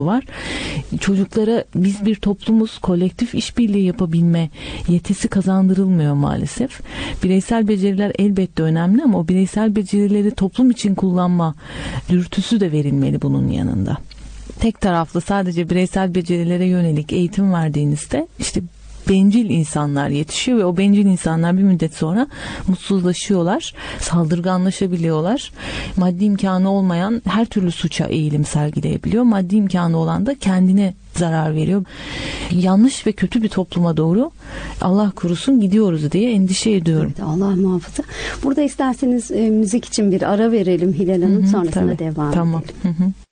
var. Çocuklara biz bir toplumuz, kolektif işbirliği yapabilme yetisi kazandırılmıyor maalesef. Bireysel beceriler elbette önemli ama o bireysel becerileri toplum için kullanma dürtüsü de verilmeli bunun yanında. Tek taraflı sadece bireysel becerilere yönelik eğitim verdiğinizde işte bencil insanlar yetişiyor ve o bencil insanlar bir müddet sonra mutsuzlaşıyorlar, saldırganlaşabiliyorlar. Maddi imkanı olmayan her türlü suça eğilim sergileyebiliyor. Maddi imkanı olan da kendine zarar veriyor. Yanlış ve kötü bir topluma doğru Allah korusun gidiyoruz diye endişe ediyorum. Evet, Allah muhafaza. Burada isterseniz müzik için bir ara verelim Hilal Hanım, sonrasında devam edelim. Tamam.